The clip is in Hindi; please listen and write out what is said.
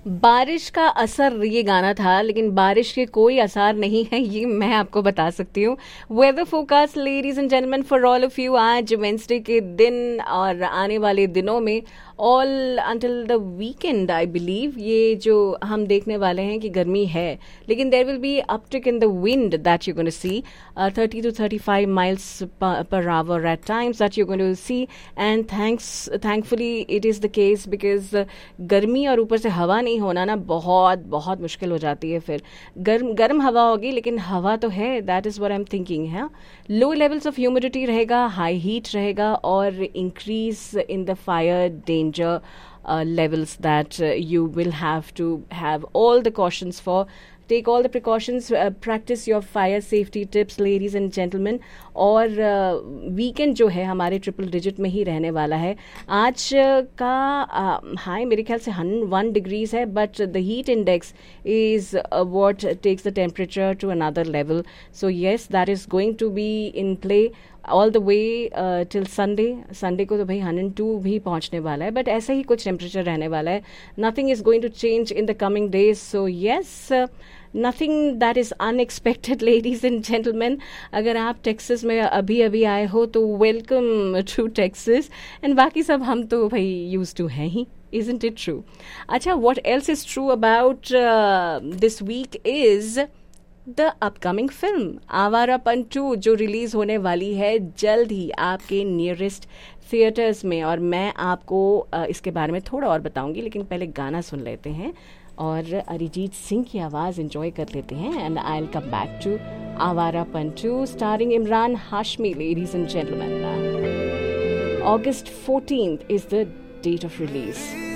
बारिश का असर ये गाना था, लेकिन बारिश के कोई असर नहीं है, ये मैं आपको बता सकती हूँ। Weather forecast ladies and gentleman for all of you, आज वेंसडे के दिन और आने वाले दिनों में all until the weekend I believe ये जो हम देखने वाले हैं कि गर्मी है, लेकिन there will be uptick in the wind that you going to C 30 to 35 miles per hour at times that you're going to see, and thankfully it is the case because गर्मी और ऊपर से हवा नहीं होना ना बहुत बहुत मुश्किल हो जाती है। फिर गर्म गर्म हवा होगी लेकिन हवा तो है, that is what I am thinking है। लो लेवल्स ऑफ ह्यूमिडिटी रहेगा, हाई हीट रहेगा और increase in the fire danger levels that you will have to have all the cautions for. Take all the precautions, practice your fire safety tips ladies and gentlemen. और वीकेंड जो है हमारे ट्रिपल डिजिट में ही रहने वाला है। आज का हाई मेरे ख्याल से 101 डिग्रीज है, but the heat index is what takes the temperature to another level. So yes, that is going to be in play all the way till Sunday को तो भाई 102 भी पहुंचने वाला है, बट ऐसा ही कुछ टेम्परेचर रहने वाला है। Nothing is going to change in the coming days, so yes, nothing that is unexpected ladies and gentlemen. अगर आप टेक्सास में अभी अभी आए हो तो वेलकम टू टेक्सास, एंड बाकी सब हम तो भाई यूज टू हैं ही, isn't it true? अच्छा, what else is true about this week is the upcoming film Awarapan 2 जो रिलीज होने वाली है जल्द ही आपके नियरेस्ट थिएटर्स में, और मैं आपको इसके बारे में थोड़ा और बताऊंगी, लेकिन पहले गाना सुन लेते हैं और अरिजीत सिंह की आवाज़ एंजॉय कर लेते हैं, and I will come back to Awarapan 2 starring Imran Hashmi ladies and gentleman. August 14th is the date of release.